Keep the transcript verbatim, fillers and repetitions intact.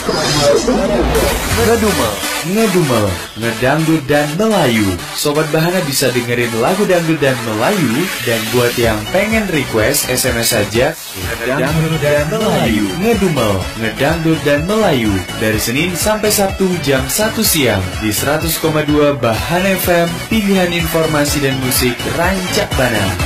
Ngedumel, ngedumel, ngedangdut dan Melayu. Sobat Bahana bisa dengerin lagu dangdut dan Melayu. Dan buat yang pengen request, S M S saja ngedangdut dan Melayu. Ngedumel, ngedangdut dan Melayu. Dari Senin sampai Sabtu jam satu siang di seratus koma dua Bahana F M. Pilihan informasi dan musik rancak Bana.